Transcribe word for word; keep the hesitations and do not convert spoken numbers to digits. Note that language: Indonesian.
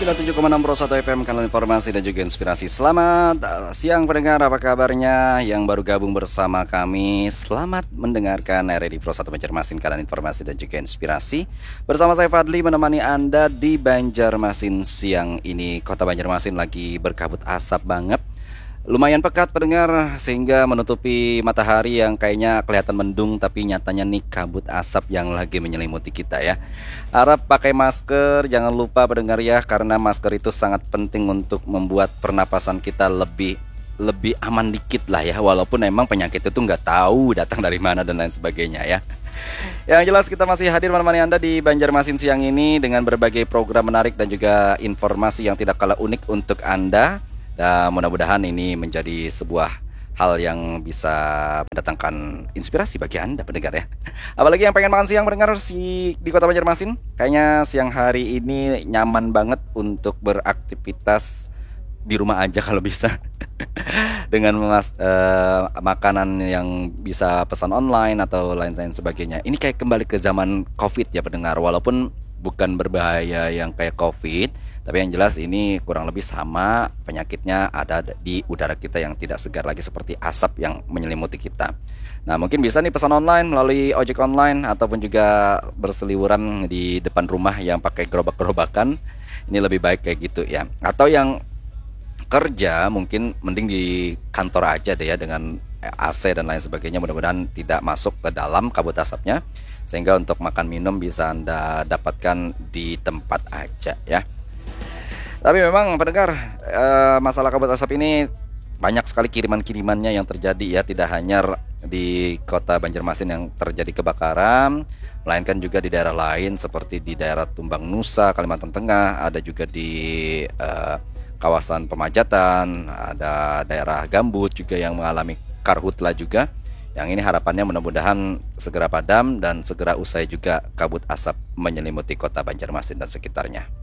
sembilan puluh tujuh koma enam Pro satu F M, kanal informasi dan juga inspirasi. Selamat uh, siang pendengar, apa kabarnya? Yang baru gabung bersama kami, selamat mendengarkan R R I Pro satu Banjarmasin, kanal informasi dan juga inspirasi. Bersama saya Fadli menemani Anda di Banjarmasin siang ini. Kota Banjarmasin lagi berkabut asap banget. Lumayan pekat pendengar, sehingga menutupi matahari yang kayaknya kelihatan mendung, tapi nyatanya nih kabut asap yang lagi menyelimuti kita ya. Harap pakai masker, jangan lupa pendengar ya, karena masker itu sangat penting untuk membuat pernapasan kita lebih lebih aman dikit lah ya. Walaupun emang penyakit itu nggak tahu datang dari mana dan lain sebagainya ya. Yang jelas kita masih hadir menemani Anda di Banjarmasin siang ini dengan berbagai program menarik dan juga informasi yang tidak kalah unik untuk Anda. Dan mudah-mudahan ini menjadi sebuah hal yang bisa mendatangkan inspirasi bagi Anda pendengar ya. Apalagi yang pengen makan siang pendengar si di Kota Banjarmasin, kayaknya siang hari ini nyaman banget untuk beraktivitas di rumah aja kalau bisa. Dengan mas, eh, makanan yang bisa pesan online atau lain-lain sebagainya. Ini kayak kembali ke zaman Covid ya pendengar, walaupun bukan berbahaya yang kayak Covid, tapi yang jelas ini kurang lebih sama, penyakitnya ada di udara kita yang tidak segar lagi seperti asap yang menyelimuti kita. Nah, mungkin bisa nih pesan online melalui ojek online ataupun juga berseliweran di depan rumah yang pakai gerobak-gerobakan. Ini lebih baik kayak gitu ya. Atau yang kerja mungkin mending di kantor aja deh ya, dengan A C dan lain sebagainya. Mudah-mudahan tidak masuk ke dalam kabut asapnya, sehingga untuk makan minum bisa Anda dapatkan di tempat aja ya. Tapi memang pendengar, eh, masalah kabut asap ini banyak sekali kiriman-kirimannya yang terjadi ya. Tidak hanya di Kota Banjarmasin yang terjadi kebakaran, melainkan juga di daerah lain seperti di daerah Tumbang Nusa, Kalimantan Tengah. Ada juga di eh, kawasan Pemajatan, ada daerah Gambut juga yang mengalami karhutla juga. Yang ini harapannya mudah-mudahan segera padam dan segera usai juga kabut asap menyelimuti Kota Banjarmasin dan sekitarnya.